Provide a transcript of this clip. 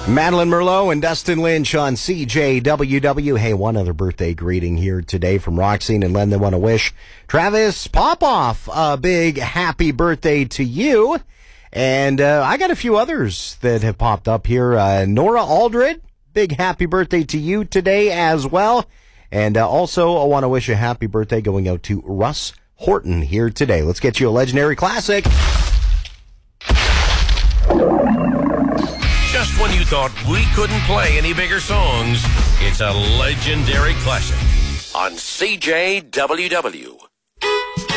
Madeline Merlot and Dustin Lynch on CJWW. Hey, one other birthday greeting here today from Roxy and Len. They want to wish Travis Popoff a big happy birthday to you. And I got a few others that have popped up here. Nora Aldred, big happy birthday to you today as well. And also I want to wish a happy birthday going out to Russ Horton here today. Let's get you a legendary classic. Just when you thought we couldn't play any bigger songs, it's a legendary classic on CJWW.